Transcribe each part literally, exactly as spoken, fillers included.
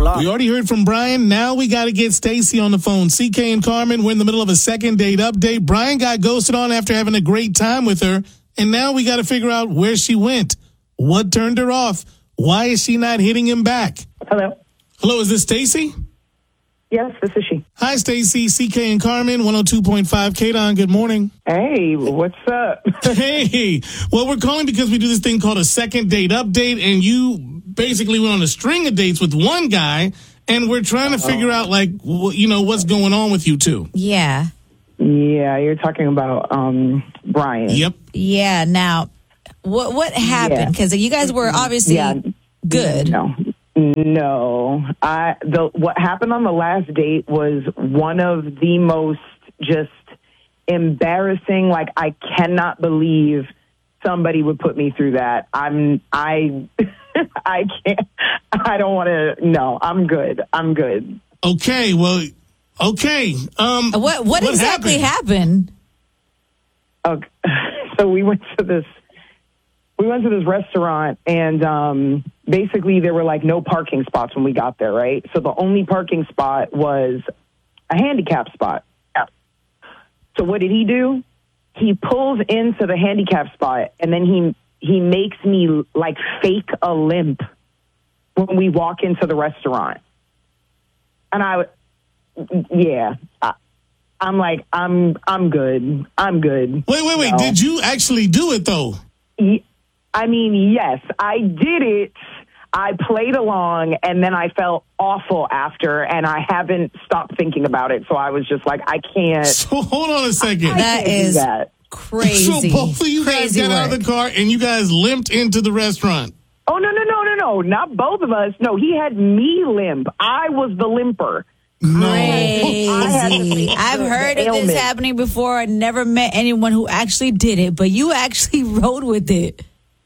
suck. We already heard from Brian. Now we got to get Stacy on the phone. C K and Carmen, we're in the middle of a second date update. Brian got ghosted on after having a great time with her, and now we got to figure out where she went. What turned her off? Why is she not hitting him back? Hello. Hello, is this Stacy? Yes, this is she. Hi, Stacy. C K and Carmen, one oh two point five K-Don. Good morning. Hey, what's up? Hey. Well, we're calling because we do this thing called a second date update, and you basically went on a string of dates with one guy, and we're trying to figure out, like, w- you know, what's going on with you two. Yeah. Yeah, you're talking about um, Brian. Yep. Yeah. Now, what what happened? Because you guys were obviously Yeah. good. No. No. I the what happened on the last date was one of the most just embarrassing, like I cannot believe somebody would put me through that. I'm I I can't I don't want to no, I'm good. I'm good. Okay, well, okay. Um, What what, exactly happened? Okay. So we went to this we went to this restaurant, and um, basically there were like no parking spots when we got there, right? So the only parking spot was a handicap spot. So what did he do? He pulls into the handicap spot, and then he he makes me like fake a limp when we walk into the restaurant. And I, yeah, I, I'm like, I'm I'm good. I'm good. Wait, wait, wait. No. Did you actually do it, though? I mean, yes, I did it. I played along, and then I felt awful after, and I haven't stopped thinking about it. So I was just like, I can't. So hold on a second. I That can't do is that. crazy. So both of you guys Crazy got out of work. the car and you guys limped into the restaurant. Oh, no, no, no, no, no. Not both of us. No, he had me limp. I was the limper. Crazy. I I've heard of ailment. this happening before. I never met anyone who actually did it, but you actually rode with it.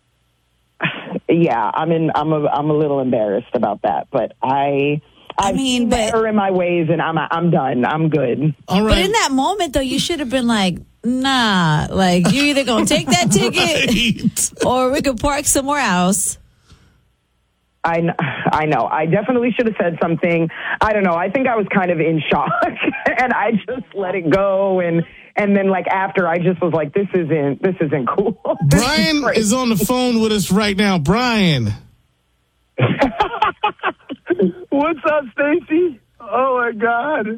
Yeah, I'm in. I'm a. I'm a little embarrassed about that, but I. I I've mean, seen but- better in my ways, and I'm. I'm done. I'm good. All But right. in that moment, though, you should have been like, nah, like, you either going to take that ticket Right. or we could park somewhere else. I, kn- I know. I definitely should have said something. I don't know. I think I was kind of in shock, and I just let it go. And and then, like after, I just was like, "This isn't. This isn't cool." This Brian crazy. is on the phone with us right now. Brian. What's up, Stacy? Oh my God!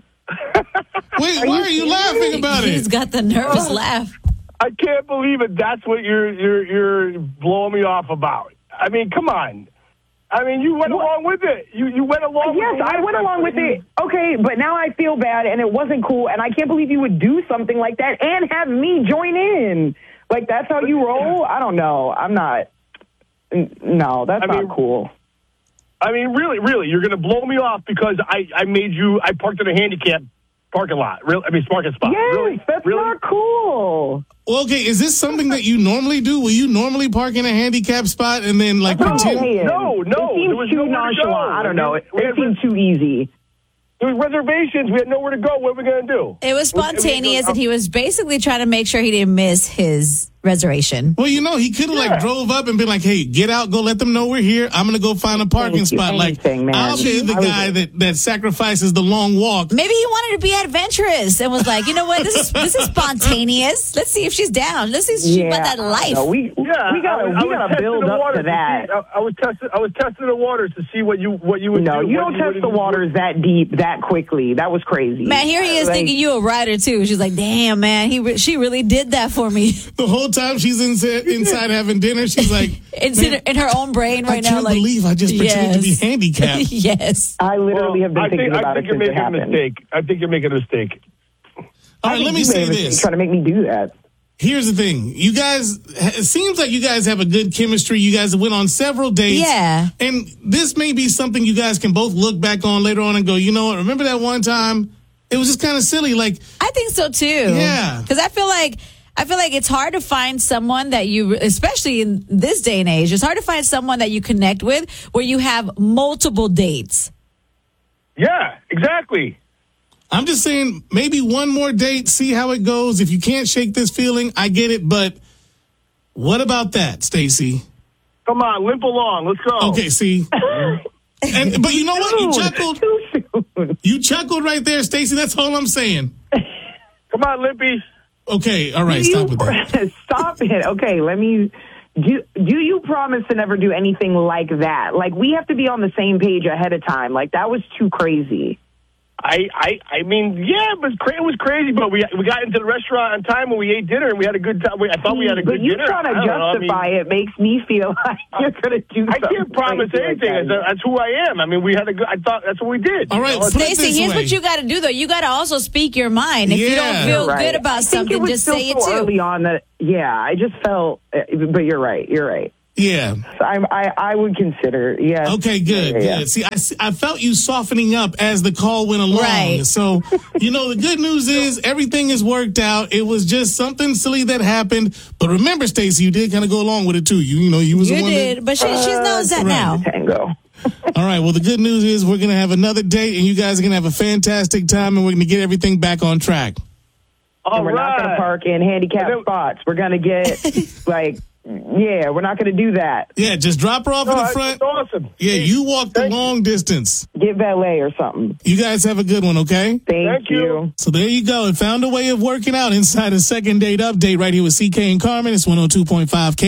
Wait, why are you laughing about He's it? got the nervous laugh. I can't believe it. That's what you're you're you're blowing me off about. I mean, come on. I mean, you went along with it. You you went along. Yes, with the I went along with it. Okay, but now I feel bad, and it wasn't cool, and I can't believe you would do something like that and have me join in. Like, that's how you roll? I don't know. I'm not. n- No, that's I mean- not cool. I mean, really, really, you're going to blow me off because I, I made you. I parked in a handicap parking lot. Real, I mean, parking spot. Yes, really? that's really? not cool. Well, okay, is this something that you normally do? Will you normally park in a handicap spot and then, like, No, pretend? hey, no, no, It there seems was too nowhere to nonchalant. go. I don't know. It, We it had seemed too easy. There was reservations. We had nowhere to go. What are we going to do? It was We- we- spontaneous, and he was basically trying to make sure he didn't miss his reservation. Well, you know, he could have, Yeah. like, drove up and been like, hey, get out, go let them know we're here. I'm going to go find a parking Thank you. spot. Like, Anything, man. I'll be the I was- guy that, that sacrifices the long walk. Maybe he wanted to be adventurous and was like, you know what, this is this is spontaneous. Let's see if she's down. Let's see if she's about that life. No, we Yeah, we gotta I, was- I we was gotta testing build the up waters to that. see- I, I was testing. I was testing the waters to see what you what you would No, do. you what don't test would- the waters that deep that quickly. That was crazy. Man, here he is Like, thinking you a rider too. She's like, damn, man, he re- she really did that for me. The whole time she's inside, inside having dinner, she's like, It's in, in her own brain I right now. can't Like, believe I just pretended to be yes. handicapped. Yes. I literally have been I thinking think, about I it think you're since it making a happened. mistake. I think you're making a mistake. All I right, think let me you say made a mistake this. trying to make me do that. Here's the thing. You guys, it seems like you guys have a good chemistry. You guys went on several dates. Yeah. And this may be something you guys can both look back on later on and go, you know what, remember that one time? It was just kind of silly. Like, I think so too. Yeah. Because I feel like I feel like it's hard to find someone that you, especially in this day and age, it's hard to find someone that you connect with where you have multiple dates. Yeah, exactly. I'm just saying, maybe one more date, see how it goes. If you can't shake this feeling, I get it. But what about that, Stacy? Come on, limp along. Let's go. Okay, see, And, but you know what? You Dude, chuckled. Too soon. You chuckled right there, Stacey. That's all I'm saying. Come on, Lippy. Okay, all right, Do stop you- with that. Stop it. Okay, let me. Do, do you promise to never do anything like that? Like, we have to be on the same page ahead of time. Like, that was too crazy. I, I, I mean, yeah, it was, cra- it was crazy, but we we got into the restaurant on time when we ate dinner, and we had a good time. We, I thought we had a But good you dinner. trying to I don't know, I mean, justify it makes me feel like you're going to do I something can't promise crazy like anything. that. That's, that's who I am. I mean, we had a good. I thought that's what we did. All right, You know, put it Stacey, this here's way. what you got to do, though. You got to also speak your mind. If you Yeah. don't feel You're right. good about I think something, it was just still say it so too. early on that, yeah, I just felt, uh, but you're right. You're right. Yeah. So I, I, I would consider, yeah. Okay, good, Yeah, yeah. good. See, I, I felt you softening up as the call went along. Right. So, you know, the good news is everything is worked out. It was just something silly that happened. But remember, Stacey, you did kind of go along with it too. You, you know, you was You the one did, but she, she knows that right. now. Tango. that. All right. Well, the good news is we're going to have another date, and you guys are going to have a fantastic time, and we're going to get everything back on track. All And we're not going right. to park in handicapped And then- spots. We're going to get, like, yeah, we're not going to do that. Yeah, just drop her off No, in the that's front. awesome. Yeah, you walk the Thank you. long distance. Get valet or something. You guys have a good one, okay? Thank, Thank you. you. So there you go. It found a way of working out inside a second date update right here with C K and Carmen. It's one oh two point five K.